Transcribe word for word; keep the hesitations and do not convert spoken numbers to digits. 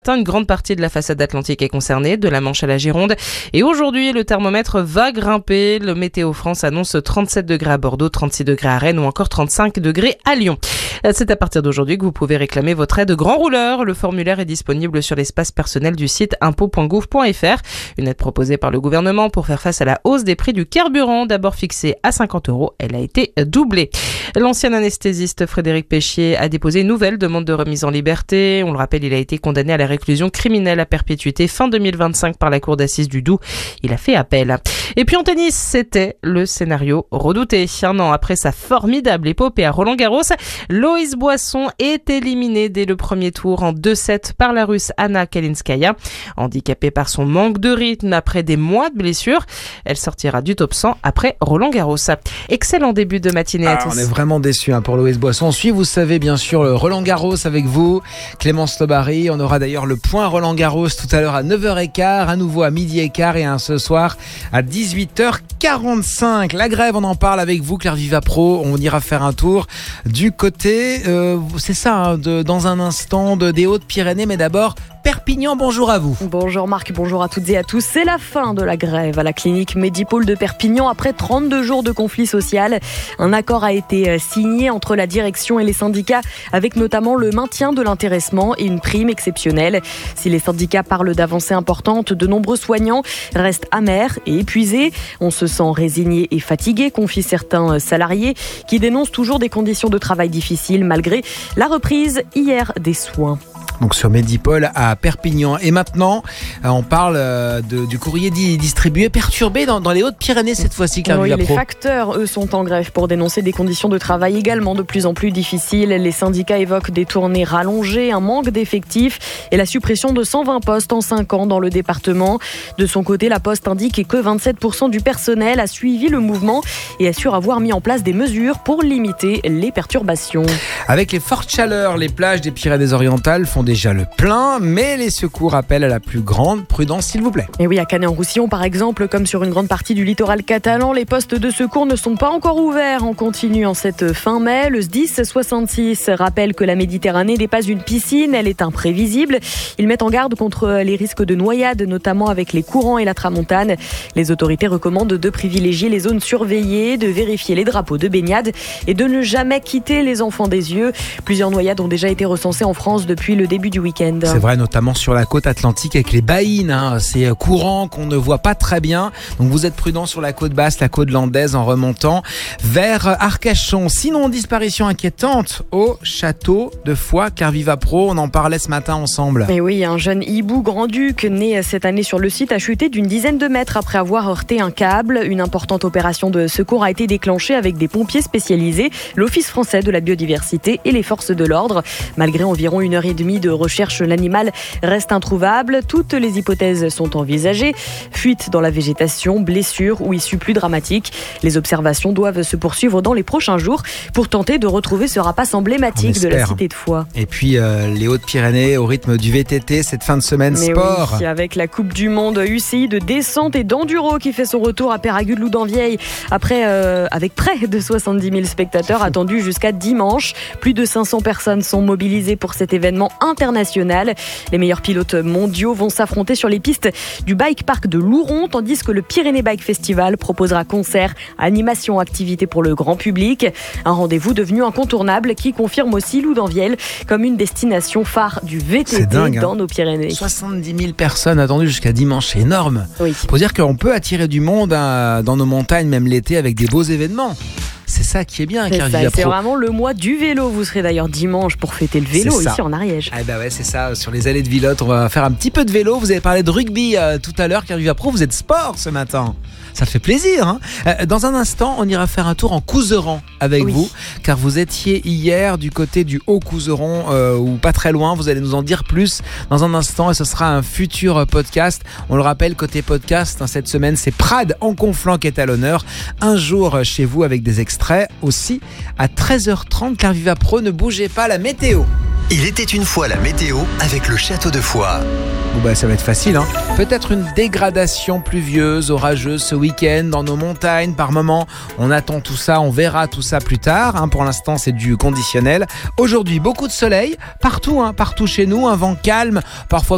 Une grande partie de la façade atlantique est concernée, de la Manche à la Gironde. Et aujourd'hui, le thermomètre va grimper. Le Météo France annonce trente-sept degrés à Bordeaux, trente-six degrés à Rennes ou encore trente-cinq degrés à Lyon. C'est à partir d'aujourd'hui que vous pouvez réclamer votre aide grand rouleur. Le formulaire est disponible sur l'espace personnel du site impôts point gouv point fr. Une aide proposée par le gouvernement pour faire face à la hausse des prix du carburant. D'abord fixée à cinquante euros, elle a été doublée. L'ancien anesthésiste Frédéric Péchier a déposé une nouvelle demande de remise en liberté. On le rappelle, il a été condamné à la réclusion criminelle à perpétuité fin deux mille vingt-cinq par la cour d'assises du Doubs. Il a fait appel. Et puis en tennis, c'était le scénario redouté. Un an après sa formidable épopée à Roland-Garros, Loïs Boisson est éliminé dès le premier tour en deux sept par la Russe Anna Kalinskaya. Handicapée par son manque de rythme après des mois de blessure, elle sortira du top cent après Roland-Garros. Excellent début de matinée à ah, tous. On est vraiment déçus hein, pour Loïs Boisson. On suit, vous savez, bien sûr, le Roland-Garros avec vous, Clémence Lobary. On aura d'ailleurs le point Roland-Garros tout à l'heure à neuf heures quinze, à nouveau à midi et quart et un ce soir à dix-huit heures quarante-cinq. La grève, on en parle avec vous, Claire Vivapro. On ira faire un tour du côté, euh, c'est ça, hein, de, dans un instant, de, des Hautes-Pyrénées. Mais d'abord, Perpignan, bonjour à vous. Bonjour Marc, bonjour à toutes et à tous. C'est la fin de la grève à la clinique Medipôle de Perpignan après trente-deux jours de conflit social. Un accord a été signé entre la direction et les syndicats avec notamment le maintien de l'intéressement et une prime exceptionnelle. Si les syndicats parlent d'avancées importantes, de nombreux soignants restent amers et épuisés. On se sent résigné et fatigué, confient certains salariés qui dénoncent toujours des conditions de travail difficiles malgré la reprise hier des soins. Donc sur Medipôle à Perpignan. Et maintenant, on parle de, du courrier distribué perturbé dans, dans les Hautes-Pyrénées cette fois-ci, Claire Oui, Vivapro. Les facteurs, eux, sont en grève pour dénoncer des conditions de travail également de plus en plus difficiles. Les syndicats évoquent des tournées rallongées, un manque d'effectifs et la suppression de cent vingt postes en cinq ans dans le département. De son côté, la Poste indique que vingt-sept pour cent du personnel a suivi le mouvement et assure avoir mis en place des mesures pour limiter les perturbations. Avec les fortes chaleurs, les plages des Pyrénées-Orientales font déjà le plein, mais les secours appellent à la plus grande prudence, s'il vous plaît. Et oui, à Canet-en-Roussillon, par exemple, comme sur une grande partie du littoral catalan, les postes de secours ne sont pas encore ouverts. On continue en cette fin mai. Le S D I S soixante-six rappelle que la Méditerranée n'est pas une piscine, elle est imprévisible. Ils mettent en garde contre les risques de noyade, notamment avec les courants et la tramontane. Les autorités recommandent de privilégier les zones surveillées, de vérifier les drapeaux de baignade et de ne jamais quitter les enfants des yeux. Plusieurs noyades ont déjà été recensées en France depuis le début du week-end. C'est vrai, notamment sur la côte atlantique avec les baïnes, hein, ces courants qu'on ne voit pas très bien. Donc vous êtes prudents sur la côte basse, la côte landaise en remontant vers Arcachon. Sinon, disparition inquiétante au château de Foix. Claire Vivapro, on en parlait ce matin ensemble. Et oui, un jeune hibou grand-duc né cette année sur le site a chuté d'une dizaine de mètres après avoir heurté un câble. Une importante opération de secours a été déclenchée avec des pompiers spécialisés, l'Office français de la biodiversité et les forces de l'ordre. Malgré environ une heure et demie de recherche, l'animal reste introuvable. Toutes les hypothèses sont envisagées. Fuite dans la végétation, blessure ou issue plus dramatique. Les observations doivent se poursuivre dans les prochains jours pour tenter de retrouver ce rapace emblématique de la cité de Foix. Et puis euh, les Hautes-Pyrénées au rythme du V T T cette fin de semaine. Mais sport. Oui, avec la Coupe du Monde U C I de descente et d'enduro qui fait son retour à Peyragudes-Loudanvieille après euh, avec près de soixante-dix mille spectateurs attendus jusqu'à dimanche. Plus de cinq cents personnes sont mobilisées pour cet événement international. Les meilleurs pilotes mondiaux vont s'affronter sur les pistes du Bike Park de Louron, tandis que le Pyrénées Bike Festival proposera concerts, animations, activités pour le grand public. Un rendez-vous devenu incontournable qui confirme aussi Loudanvielle comme une destination phare du V T T dingue, dans hein. nos Pyrénées. soixante-dix mille personnes attendues jusqu'à dimanche, c'est énorme. Oui. Faut dire qu'on peut attirer du monde hein, dans nos montagnes, même l'été, avec des beaux événements. C'est ça qui est bien, Claire Vivapro. C'est vraiment le mois du vélo. Vous serez d'ailleurs dimanche pour fêter le vélo ici en Ariège. Ah bah ouais, c'est ça. Sur les allées de Villotte, on va faire un petit peu de vélo. Vous avez parlé de rugby euh, tout à l'heure, Claire Vivapro. Vous êtes sport ce matin. Ça fait plaisir. Hein euh, dans un instant, on ira faire un tour en Couseran avec oui. vous, car vous étiez hier du côté du Haut-Couseron, euh, ou pas très loin. Vous allez nous en dire plus dans un instant, et ce sera un futur podcast. On le rappelle, côté podcast, hein, cette semaine, c'est Prades en Conflans qui est à l'honneur. Un jour chez vous avec des extraits. Aussi, à treize heures trente, Claire Vivapro, ne bougez pas, la météo. Il était une fois la météo avec le château de Foix. Bon bah ça va être facile, hein. Peut-être une dégradation pluvieuse, orageuse ce week-end dans nos montagnes. Par moment, on attend tout ça, on verra tout ça plus tard. Hein. Pour l'instant, c'est du conditionnel. Aujourd'hui, beaucoup de soleil partout, hein, partout chez nous, un vent calme, parfois